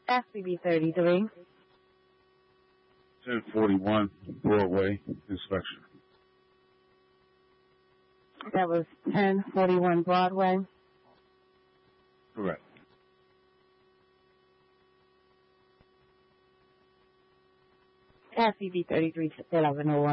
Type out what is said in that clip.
SCB 33. 1041 Broadway inspection. That was 1041 Broadway. Correct. SCB 33 1101.